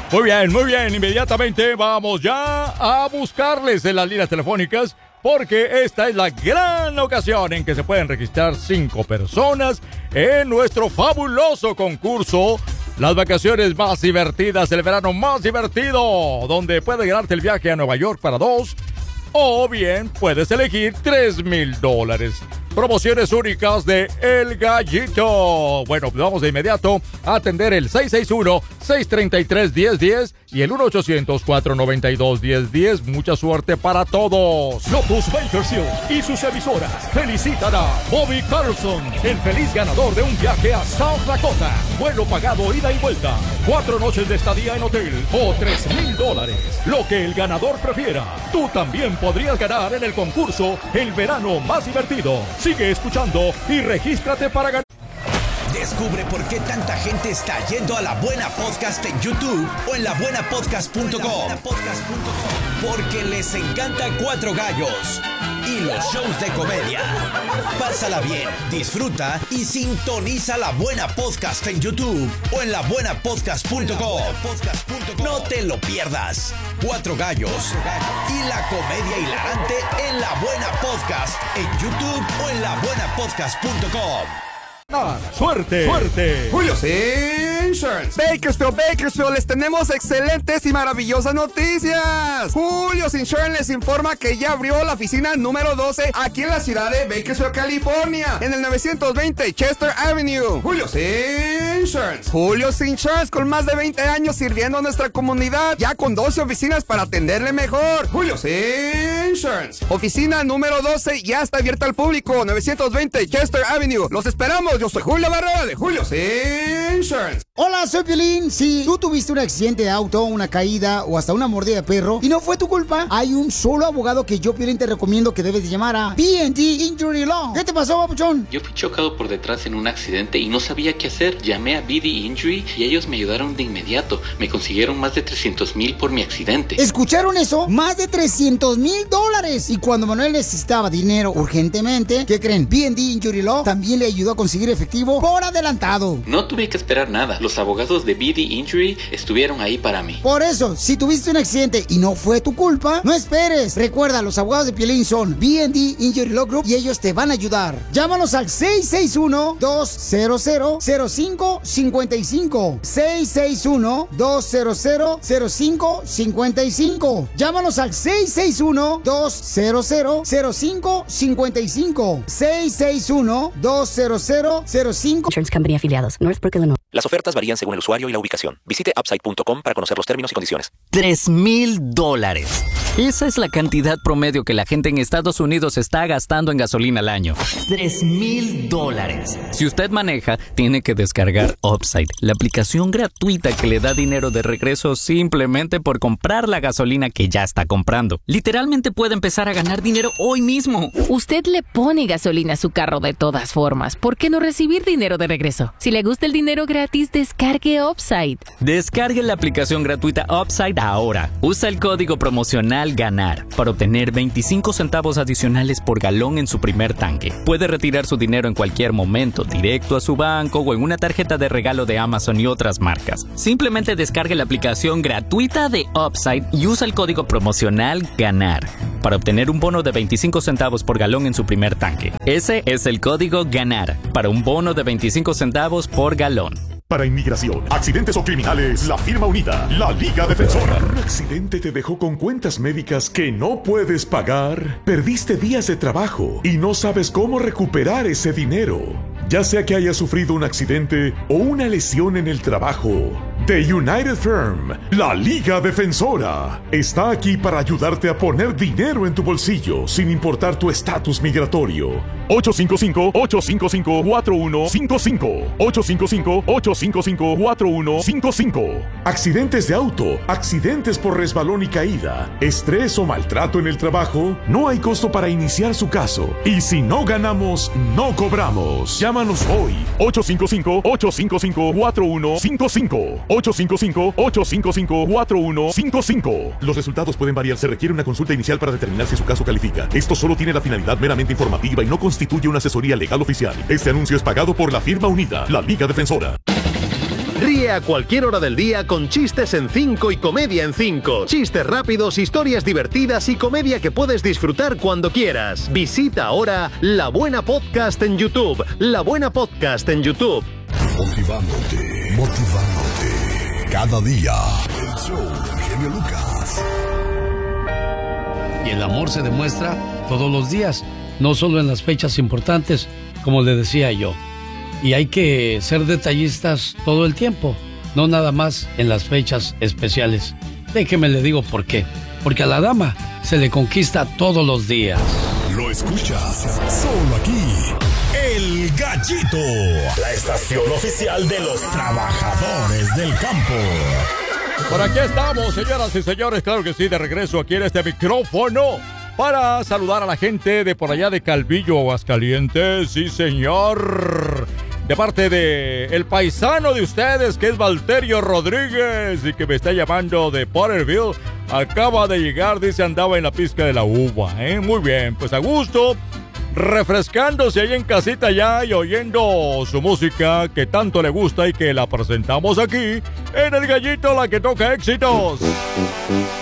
Muy bien. Inmediatamente vamos ya a buscarles en las líneas telefónicas, porque esta es la gran ocasión en que se pueden registrar 5 personas en nuestro fabuloso concurso. Las vacaciones más divertidas, el verano más divertido, donde puedes ganarte el viaje a Nueva York para 2, o bien puedes elegir $3,000. Promociones únicas de El Gallito. Bueno, vamos de inmediato a atender el 661-633-1010 y el 1-800-492-1010. Mucha suerte para todos. Lotus Bakersfield y sus emisoras felicitan a Bobby Carlson, el feliz ganador de un viaje a South Dakota. Vuelo pagado ida y vuelta, 4 noches de estadía en hotel o $3,000. Lo que el ganador prefiera. Tú también podrías ganar en el concurso El Verano Más Divertido. Sigue escuchando y regístrate para ganar. Descubre por qué tanta gente está yendo a La Buena Podcast en YouTube o en labuenapodcast.com. Porque les encanta Cuatro Gallos y los shows de comedia. Pásala bien, disfruta y sintoniza La Buena Podcast en YouTube o en labuenapodcast.com. No te lo pierdas. Cuatro Gallos y la comedia hilarante en La Buena Podcast en YouTube o en labuenapodcast.com. ¡Suerte! Julio's Insurance. Bakersfield, les tenemos excelentes y maravillosas noticias. Julio's Insurance les informa que ya abrió la oficina número 12 aquí en la ciudad de Bakersfield, California, en el 920 Chester Avenue. Julio's Insurance, con más de 20 años sirviendo a nuestra comunidad, ya con 12 oficinas para atenderle mejor. Julio's Insurance. Oficina número 12 ya está abierta al público, 920 Chester Avenue. Los esperamos. Yo soy Julio Barrera de Julio's Insurance. Hola, soy Piolín. Si tú tuviste un accidente de auto, una caída o hasta una mordida de perro y no fue tu culpa, hay un solo abogado que yo, Piolín, te recomiendo que debes de llamar a B&D Injury Law. ¿Qué te pasó, papuchón? Yo fui chocado por detrás en un accidente y no sabía qué hacer. Llamé a B&D Injury y ellos me ayudaron de inmediato. Me consiguieron más de $300,000 por mi accidente. ¿Escucharon eso? Más de $300,000. Y cuando Manuel necesitaba dinero urgentemente, ¿qué creen? B&D Injury Law también le ayudó a conseguir efectivo por adelantado. No tuve que esperar nada. Los abogados de B&D Injury estuvieron ahí para mí. Por eso, si tuviste un accidente y no fue tu culpa, no esperes. Recuerda, los abogados de Piolín son B&D Injury Law Group y ellos te van a ayudar. Llámanos al 661-200-0555. 661-200-0555. Llámanos al 661-200-0555. 661-200-0555. Insurance Company afiliados, Northbrook, Illinois. Las ofertas varían según el usuario y la ubicación. Visite Upside.com para conocer los términos y condiciones. $3,000. Esa es la cantidad promedio que la gente en Estados Unidos está gastando en gasolina al año. $3,000. Si usted maneja, tiene que descargar Upside, la aplicación gratuita que le da dinero de regreso simplemente por comprar la gasolina que ya está comprando. Literalmente puede empezar a ganar dinero hoy mismo. Usted le pone gasolina a su carro de todas formas. ¿Por qué no recibir dinero de regreso? Si le gusta el dinero gratis, descargue Upside. Descargue la aplicación gratuita Upside ahora. Usa el código promocional GANAR para obtener 25 centavos adicionales por galón en su primer tanque. Puede retirar su dinero en cualquier momento, directo a su banco o en una tarjeta de regalo de Amazon y otras marcas. Simplemente descargue la aplicación gratuita de Upside y usa el código promocional GANAR para obtener un bono de 25 centavos por galón en su primer tanque. Ese es el código GANAR para un bono de 25 centavos por galón. Para inmigración, accidentes o criminales, la firma unida, la Liga Defensora. ¿Un accidente te dejó con cuentas médicas que no puedes pagar? ¿Perdiste días de trabajo y no sabes cómo recuperar ese dinero? Ya sea que hayas sufrido un accidente o una lesión en el trabajo, The United Firm, la Liga Defensora, está aquí para ayudarte a poner dinero en tu bolsillo sin importar tu estatus migratorio. 855-855-4155. 855-855-4155. Accidentes de auto, accidentes por resbalón y caída, estrés o maltrato en el trabajo, no hay costo para iniciar su caso. Y si no ganamos, no cobramos. Llámanos hoy. 855-855-4155. 855-855-4155. Los resultados pueden variar. Se requiere una consulta inicial para determinar si su caso califica. Esto solo tiene la finalidad meramente informativa y no constituye una asesoría legal oficial. Este anuncio es pagado por la firma unida, la Liga Defensora. Ríe a cualquier hora del día con Chistes en 5 y Comedia en 5. Chistes rápidos, historias divertidas y comedia que puedes disfrutar cuando quieras. Visita ahora La Buena Podcast en YouTube. La Buena Podcast en YouTube. Motivándote. Cada día. El show del genio Lucas. Y el amor se demuestra todos los días, no solo en las fechas importantes, como le decía yo. Y hay que ser detallistas todo el tiempo, no nada más en las fechas especiales. Déjeme le digo por qué. Porque a la dama se le conquista todos los días. Lo escuchas solo aquí. El Gallito, la estación oficial de los trabajadores del campo. Por aquí estamos, señoras y señores, claro que sí, de regreso aquí en este micrófono para saludar a la gente de por allá de Calvillo, Aguascalientes. Sí, señor. De parte de el paisano de ustedes, que es Valterio Rodríguez, y que me está llamando de Potterville. Acaba de llegar, dice, andaba en la pizca de la uva, ¿eh? Muy bien, pues a gusto, refrescándose ahí en casita ya y oyendo su música que tanto le gusta y que la presentamos aquí en El Gallito, la que toca éxitos.